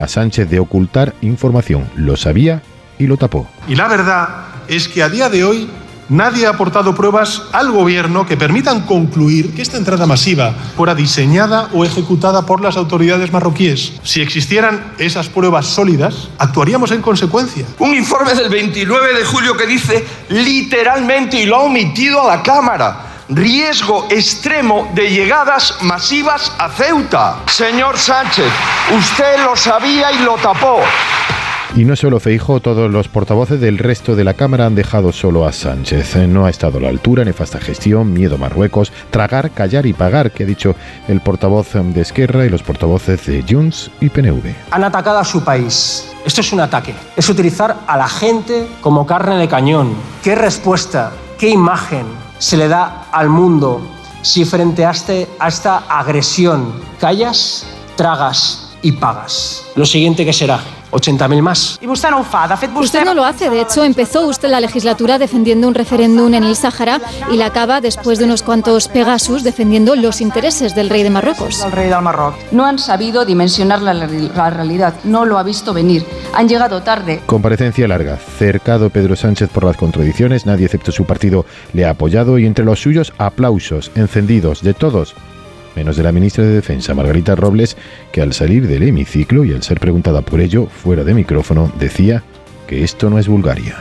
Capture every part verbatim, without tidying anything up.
a Sánchez de ocultar información. Lo sabía y lo tapó. Y la verdad es que a día de hoy nadie ha aportado pruebas al gobierno que permitan concluir que esta entrada masiva fuera diseñada o ejecutada por las autoridades marroquíes. Si existieran esas pruebas sólidas, actuaríamos en consecuencia. Un informe del veintinueve de julio que dice literalmente, y lo ha omitido a la Cámara, riesgo extremo de llegadas masivas a Ceuta. Señor Sánchez, usted lo sabía y lo tapó. Y no solo Feijóo, todos los portavoces del resto de la Cámara han dejado solo a Sánchez. No ha estado a la altura, nefasta gestión, miedo a Marruecos, tragar, callar y pagar, que ha dicho el portavoz de Esquerra y los portavoces de Junts y P N V. Han atacado a su país. Esto es un ataque. Es utilizar a la gente como carne de cañón. ¿Qué respuesta, qué imagen se le da al mundo si frente a, este, a esta agresión callas, tragas y pagas? Lo siguiente que será ochenta mil más. Y usted no lo fa. De fet, vostè... Usted no lo hace. De hecho, empezó usted la legislatura defendiendo un referéndum en el Sáhara y la acaba después de unos cuantos Pegasus defendiendo los intereses del rey de Marruecos. El rey del Marroc. No han sabido dimensionar la, la realidad. No lo ha visto venir. Han llegado tarde. Comparecencia larga. Cercado Pedro Sánchez por las contradicciones. Nadie excepto su partido le ha apoyado y entre los suyos aplausos encendidos de todos, menos de la ministra de Defensa, Margarita Robles, que al salir del hemiciclo y al ser preguntada por ello fuera de micrófono, decía que esto no es Bulgaria.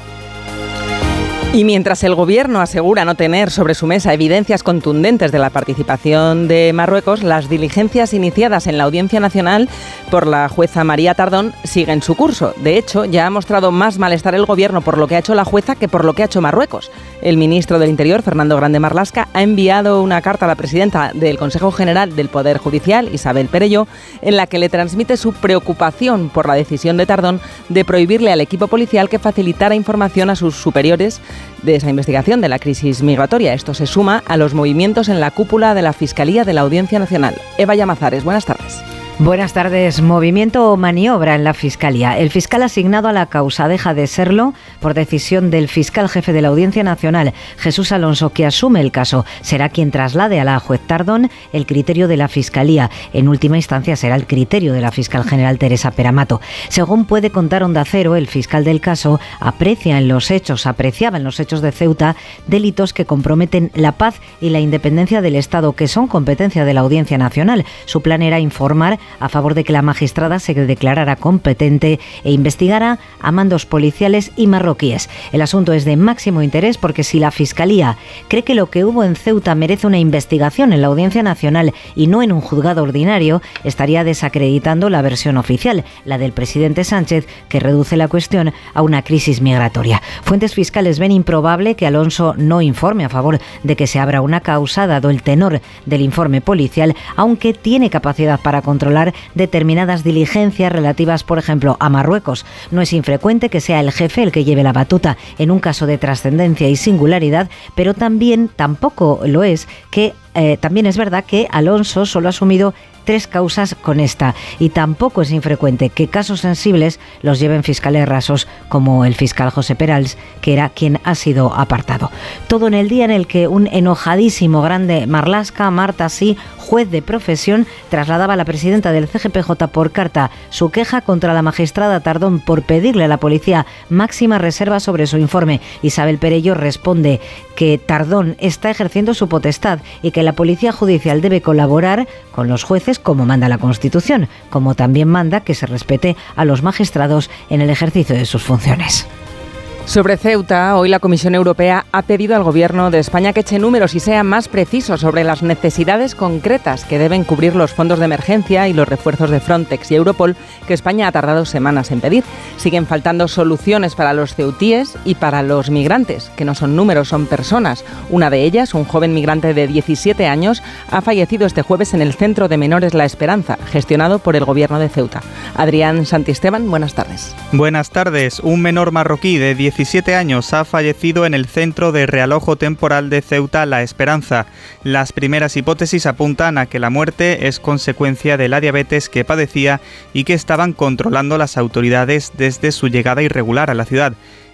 Y mientras el Gobierno asegura no tener sobre su mesa evidencias contundentes de la participación de Marruecos, las diligencias iniciadas en la Audiencia Nacional por la jueza María Tardón siguen su curso. De hecho, ya ha mostrado más malestar el Gobierno por lo que ha hecho la jueza que por lo que ha hecho Marruecos. El ministro del Interior, Fernando Grande Marlaska, ha enviado una carta a la presidenta del Consejo General del Poder Judicial, Isabel Perelló, en la que le transmite su preocupación por la decisión de Tardón de prohibirle al equipo policial que facilitara información a sus superiores de esa investigación de la crisis migratoria. Esto se suma a los movimientos en la cúpula de la Fiscalía de la Audiencia Nacional. Eva Llamazares, buenas tardes. Buenas tardes. Movimiento o maniobra en la Fiscalía. El fiscal asignado a la causa deja de serlo por decisión del fiscal jefe de la Audiencia Nacional, Jesús Alonso, que asume el caso. Será quien traslade a la juez Tardón el criterio de la Fiscalía. En última instancia será el criterio de la fiscal general Teresa Peramato. Según puede contar Onda Cero, el fiscal del caso aprecia en los hechos, apreciaba en los hechos de Ceuta delitos que comprometen la paz y la independencia del Estado, que son competencia de la Audiencia Nacional. Su plan era informar a favor de que la magistrada se declarara competente e investigara a mandos policiales y marroquíes. El asunto es de máximo interés porque si la Fiscalía cree que lo que hubo en Ceuta merece una investigación en la Audiencia Nacional y no en un juzgado ordinario, estaría desacreditando la versión oficial, la del presidente Sánchez, que reduce la cuestión a una crisis migratoria. Fuentes fiscales ven improbable que Alonso no informe a favor de que se abra una causa, dado el tenor del informe policial, aunque tiene capacidad para controlar determinadas diligencias relativas, por ejemplo, a Marruecos. No es infrecuente que sea el jefe el que lleve la batuta en un caso de trascendencia y singularidad, pero también tampoco lo es que eh, también es verdad que Alonso solo ha asumido tres causas con esta, y tampoco es infrecuente que casos sensibles los lleven fiscales rasos como el fiscal José Perals, que era quien ha sido apartado. Todo en el día en el que un enojadísimo Grande Marlaska, Marta Sí, juez de profesión, trasladaba a la presidenta del C G P J por carta su queja contra la magistrada Tardón por pedirle a la policía máxima reserva sobre su informe. Isabel Perelló responde que Tardón está ejerciendo su potestad y que la policía judicial debe colaborar con los jueces como manda la Constitución, como también manda que se respete a los magistrados en el ejercicio de sus funciones. Sobre Ceuta, hoy la Comisión Europea ha pedido al Gobierno de España que eche números y sea más preciso sobre las necesidades concretas que deben cubrir los fondos de emergencia y los refuerzos de Frontex y Europol que España ha tardado semanas en pedir. Siguen faltando soluciones para los ceutíes y para los migrantes, que no son números, son personas. Una de ellas, un joven migrante de diecisiete años, ha fallecido este jueves en el Centro de Menores La Esperanza, gestionado por el Gobierno de Ceuta. Adrián Santisteban, buenas tardes. Buenas tardes. Un menor marroquí de diecisiete años ha fallecido en el Centro de Realojo Temporal de Ceuta La Esperanza. Las primeras hipótesis apuntan a que la muerte es consecuencia de la diabetes que padecía y que estaban controlando las autoridades desde su llegada irregular a la ciudad.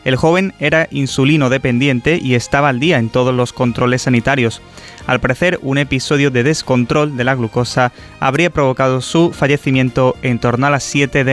El joven era insulino dependiente y estaba al día en todos los controles sanitarios. Al parecer, un episodio de descontrol de la glucosa habría provocado su fallecimiento en torno a las siete de